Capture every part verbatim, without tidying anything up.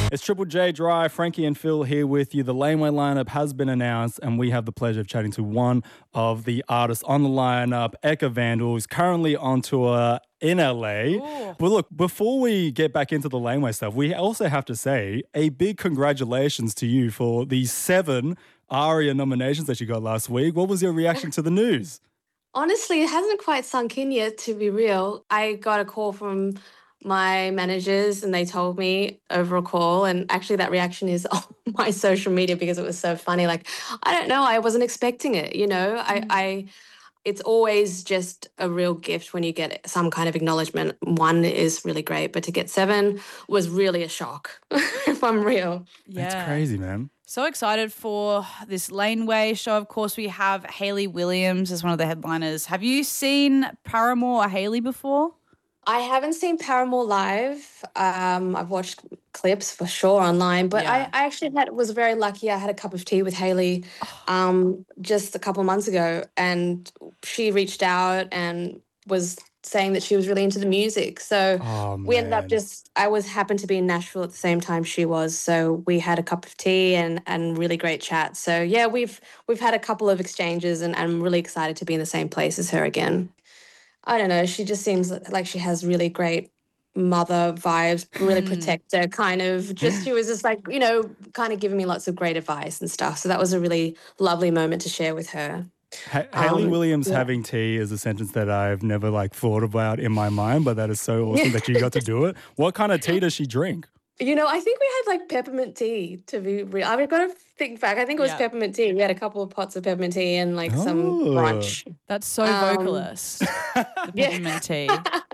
It's Triple J Drive. Frankie and Phil here with you. The Laneway lineup has been announced, and we have the pleasure of chatting to one of the artists on the lineup, Eka Vandal, who's currently on tour in L A. Ooh. But look, before we get back into the Laneway stuff, we also have to say a big congratulations to you for the seven ARIA nominations that you got last week. What was your reaction to the news? Honestly, it hasn't quite sunk in yet, to be real. I got a call from my managers and they told me over a call, and actually that reaction is on my social media because it was so funny. Like, I don't know, I wasn't expecting it, you know. I, I it's always just a real gift when you get some kind of acknowledgement. One is really great, but to get seven was really a shock, if I'm real. Yeah. That's crazy, man. So excited for this Laneway show. Of course, we have Hayley Williams as one of the headliners. Have you seen Paramore or Hayley before? I haven't seen Paramore live. Um, I've watched clips for sure online, but Yeah. I, I actually had, was very lucky. I had a cup of tea with Hayley um, just a couple of months ago, and she reached out and was saying that she was really into the music. So Oh, we ended up man. just, I was happened to be in Nashville at the same time she was. So we had a cup of tea and, and really great chat. So yeah, we've we've had a couple of exchanges, and I'm really excited to be in the same place as her again. I don't know. She just seems like she has really great mother vibes, really protector kind of. Just she was just like, you know, kind of giving me lots of great advice and stuff. So that was a really lovely moment to share with her. Ha- Hayley Um, Williams yeah. having tea is a sentence that I've never like thought about in my mind, but that is so awesome that you got to do it. What kind of tea does she drink? You know, I think we had like peppermint tea, to be real. I've got to think back. I think it was Yeah. peppermint tea. We had a couple of pots of peppermint tea and like some Oh. brunch. That's so Um, vocalist. The yeah. peppermint tea.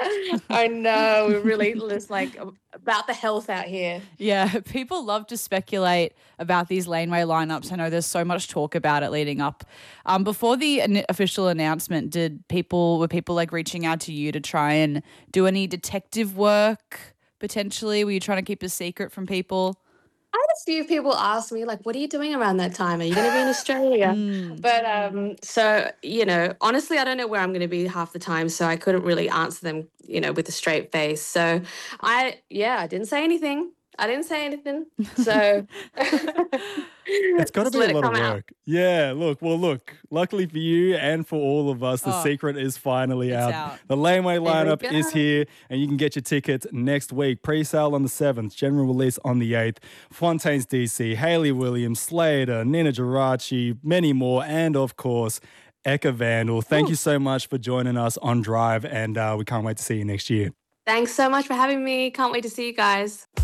I know. We're really just like about the health out here. Yeah, people love to speculate about these Laneway lineups. I know there's so much talk about it leading up. Um, before the an- official announcement, did people were people like reaching out to you to try and do any detective work? Potentially, were you trying to keep a secret from people? I had a few people ask me, like, what are you doing around that time? Are you going to be in Australia? Mm. But um, so, you know, honestly, I don't know where I'm going to be half the time. So I couldn't really answer them, you know, with a straight face. So I, yeah, I didn't say anything. I didn't say anything. So It's got to just be let a it lot of come out. work. Yeah, look, well, look, luckily for you and for all of us, the Oh, secret is finally it's out. out. The Laneway we lineup is go. here, and you can get your tickets next week. Pre-sale on the seventh, general release on the eighth. Fontaines D C, Hayley Williams, Slater, Nina Geraci, many more, and of course, Eka Vandal. Thank Ooh. you so much for joining us on Drive, and uh, we can't wait to see you next year. Thanks so much for having me. Can't wait to see you guys.